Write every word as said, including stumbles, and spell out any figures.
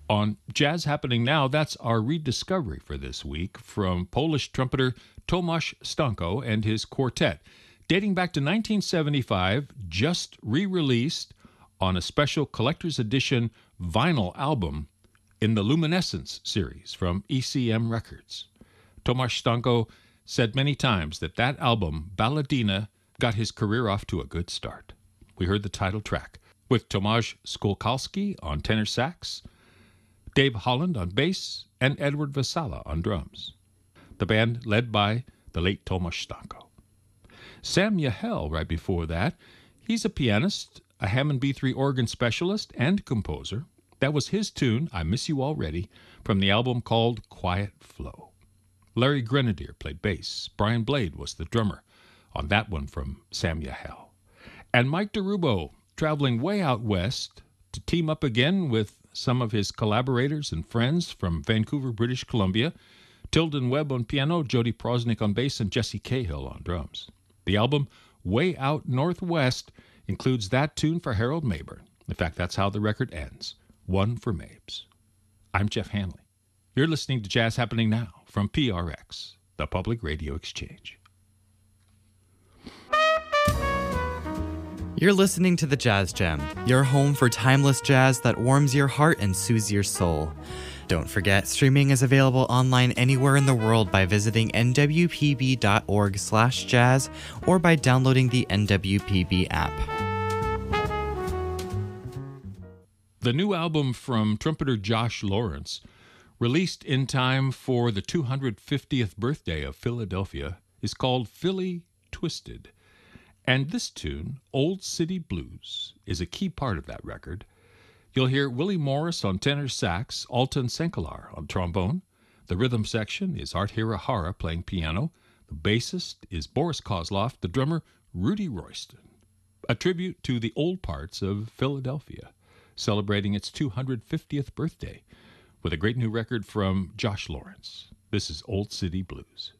On Jazz Happening Now, that's our rediscovery for this week from Polish trumpeter Tomasz Stanko and his quartet, dating back to nineteen seventy-five, just re-released on a special collector's edition vinyl album in the Luminescence series from E C M Records. Tomasz Stanko said many times that that album, Balladina, got his career off to a good start. We heard the title track with Tomasz Skolkalski on tenor sax, Dave Holland on bass, and Edward Vasala on drums. The band led by the late Tomasz Stanko. Sam Yahel right before that. He's a pianist, a Hammond B three organ specialist, and composer. That was his tune, I Miss You Already, from the album called Quiet Flow. Larry Grenadier played bass. Brian Blade was the drummer on that one from Sam Yahel. And Mike DeRubo, traveling way out west to team up again with some of his collaborators and friends from Vancouver, British Columbia, Tilden Webb on piano, Jody Prosnick on bass, and Jesse Cahill on drums. The album, Way Out Northwest, includes that tune for Harold Mabern. In fact, that's how the record ends. One for Mabes. I'm Jeff Hanley. You're listening to Jazz Happening Now from P R X, the Public Radio Exchange. You're listening to The Jazz Gem, your home for timeless jazz that warms your heart and soothes your soul. Don't forget, streaming is available online anywhere in the world by visiting n w p b dot org slash jazz or by downloading the N W P B app. The new album from trumpeter Josh Lawrence, released in time for the two hundred fiftieth birthday of Philadelphia, is called Philly Twisted. And this tune, Old City Blues, is a key part of that record. You'll hear Willie Morris on tenor sax, Alton Senkelar on trombone. The rhythm section is Art Hirahara playing piano. The bassist is Boris Kozlov, the drummer Rudy Royston. A tribute to the old parts of Philadelphia, celebrating its two hundred fiftieth birthday with a great new record from Josh Lawrence. This is Old City Blues.